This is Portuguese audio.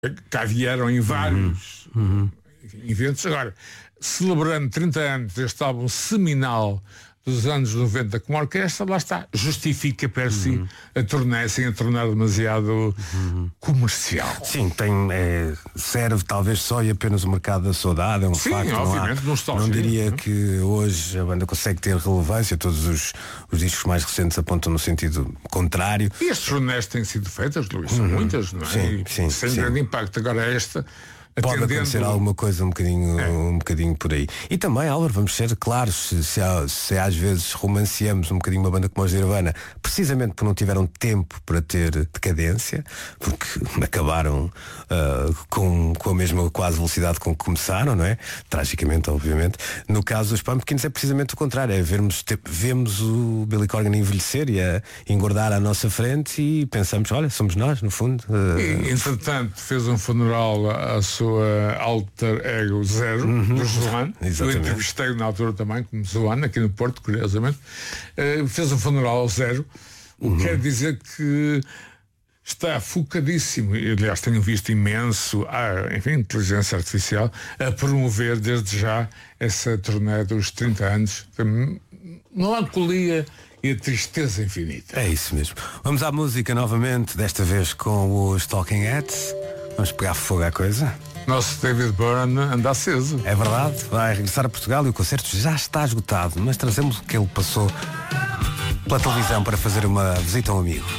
cá vieram em vários eventos. Agora, celebrando 30 anos deste álbum seminal dos anos 90 com a orquestra, lá está, justifica per si a turnê sem a tornar demasiado comercial. Sim, serve talvez só e apenas o mercado da saudade, é um Sim, facto. obviamente, não diria que hoje a banda consegue ter relevância, todos os discos mais recentes apontam no sentido contrário. E as turnés têm sido feitas, Luís, são muitas, não é? Sim, sem grande impacto. Agora esta... Pode acontecer alguma coisa um bocadinho por aí. E também, Álvaro, vamos ser claros, se às vezes romanceamos um bocadinho uma banda como a Nirvana, precisamente porque não tiveram tempo para ter decadência, porque acabaram com a mesma quase velocidade com que começaram, não é? Tragicamente, obviamente. No caso dos Pumpkins é precisamente o contrário, é vemos o Billy Corgan envelhecer e a engordar à nossa frente e pensamos, olha, somos nós, no fundo. E, entretanto, fez um funeral à sua alter ego Zero, do Zoan. Eu entrevistei-o na altura também, como Zoan, aqui no Porto, curiosamente. Fez um funeral ao Zero, o que quer dizer que está focadíssimo, e, aliás, tenho visto imenso inteligência artificial a promover desde já essa turnê dos 30 anos, a melancolia e a tristeza infinita. É isso mesmo. Vamos à música novamente, desta vez com os Talking Heads. Vamos pegar fogo à coisa. Nosso David Byrne anda aceso. É verdade, vai regressar a Portugal e o concerto já está esgotado, mas trazemos o que ele passou pela televisão para fazer uma visita a um amigo.